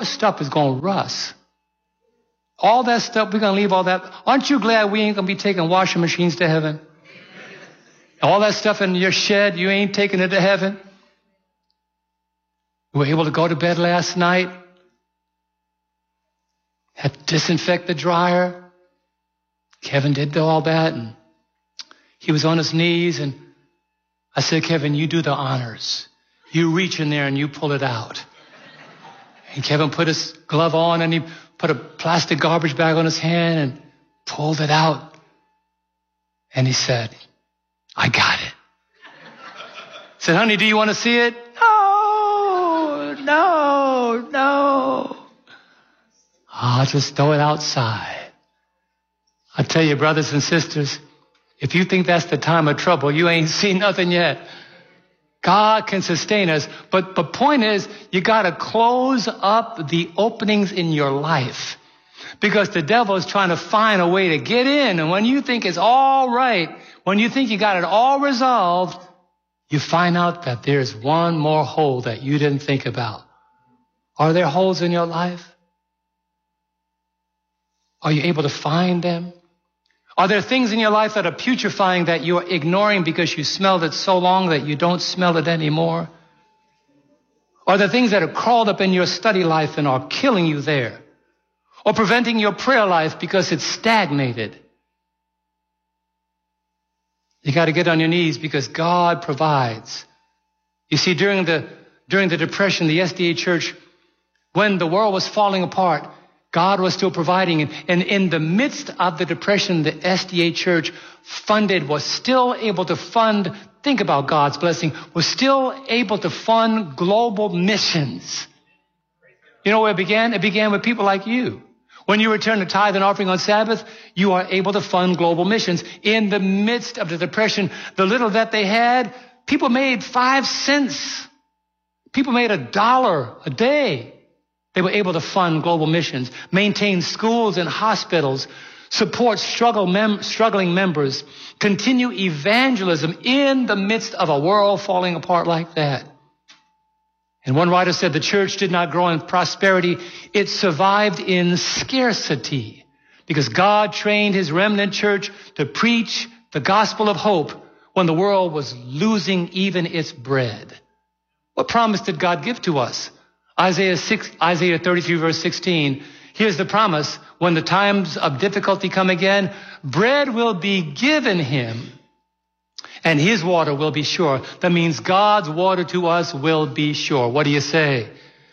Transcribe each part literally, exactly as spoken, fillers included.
stuff is going to rust. All that stuff, we're going to leave all that. Aren't you glad we ain't going to be taking washing machines to heaven? All that stuff in your shed, you ain't taking it to heaven. We were able to go to bed last night. Had to disinfect the dryer. Kevin did all that, and he was on his knees, and I said, Kevin, you do the honors. You reach in there and you pull it out. And Kevin put his glove on, and he put a plastic garbage bag on his hand and pulled it out. And he said, I got it. I said, honey, do you want to see it? No, no, no. I'll just throw it outside. I tell you, brothers and sisters, if you think that's the time of trouble, you ain't seen nothing yet. God can sustain us. But the point is, you got to close up the openings in your life, because the devil is trying to find a way to get in. And when you think it's all right, when you think you got it all resolved, you find out that there's one more hole that you didn't think about. Are there holes in your life? Are you able to find them? Are there things in your life that are putrefying that you're ignoring because you smelled it so long that you don't smell it anymore? Are there things that are crawled up in your study life and are killing you there? Or preventing your prayer life because it's stagnated? You got to get on your knees, because God provides. You see, during the, during the Depression, the S D A Church, when the world was falling apart, God was still providing. And, and in the midst of the Depression, the S D A Church funded, was still able to fund, think about God's blessing, was still able to fund global missions. You know where it began? It began with people like you. When you return the tithe and offering on Sabbath, you are able to fund global missions. In the midst of the Depression, the little that they had, people made five cents. People made a dollar a day. They were able to fund global missions, maintain schools and hospitals, support struggle mem- struggling members, continue evangelism in the midst of a world falling apart like that. And one writer said the church did not grow in prosperity. It survived in scarcity, because God trained his remnant church to preach the gospel of hope when the world was losing even its bread. What promise did God give to us? Isaiah six, Isaiah thirty-three, verse sixteen. Here's the promise. When the times of difficulty come again, bread will be given him, and his water will be sure. That means God's water to us will be sure. What do you say?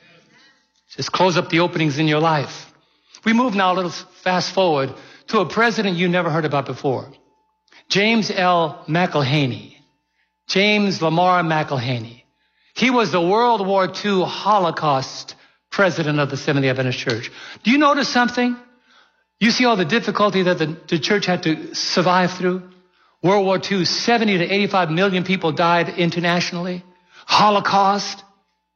Just close up the openings in your life. We move now a little fast forward to a president you never heard about before. James L. McIlhenny. James Lamar McIlhenny. He was the World War Two Holocaust president of the Seventh-day Adventist Church. Do you notice something? You see all the difficulty that the, the church had to survive through? World War Two, seventy to eighty-five million people died internationally. Holocaust.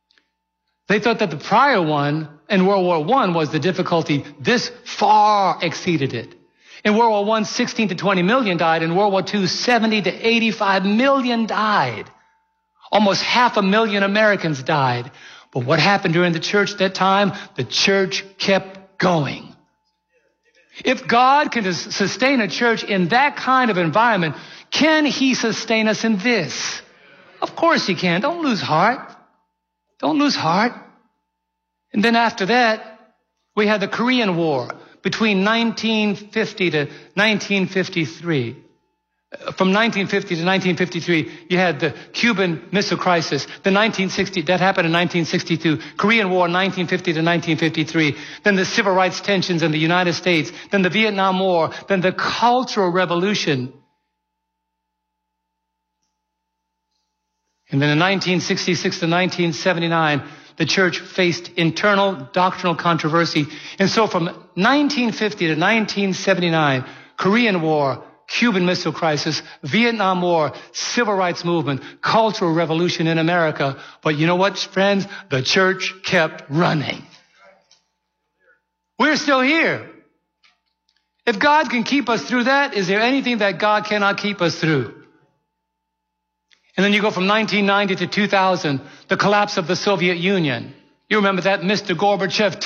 They thought that the prior one in World War One was the difficulty. This far exceeded it. In World War One, sixteen to twenty million died. In World War Two, seventy to eighty-five million died. Almost half a million Americans died. But what happened during the church at that time? The church kept going. If God can sustain a church in that kind of environment, can he sustain us in this? Of course he can. Don't lose heart. Don't lose heart. And then after that, we had the Korean War between nineteen fifty to nineteen fifty-three. From nineteen fifty to nineteen fifty-three, you had the Cuban Missile Crisis. The nineteen sixty, that happened in nineteen sixty-two. Korean War, nineteen fifty to nineteen fifty-three. Then the civil rights tensions in the United States. Then the Vietnam War. Then the Cultural Revolution. And then in nineteen sixty-six to nineteen seventy-nine, the church faced internal doctrinal controversy. And so from nineteen fifty to nineteen seventy-nine, Korean War, Cuban Missile Crisis, Vietnam War, Civil Rights Movement, Cultural Revolution in America. But you know what, friends? The church kept running. We're still here. If God can keep us through that, is there anything that God cannot keep us through? And then you go from nineteen ninety to two thousand, the collapse of the Soviet Union. You remember that, Mister Gorbachev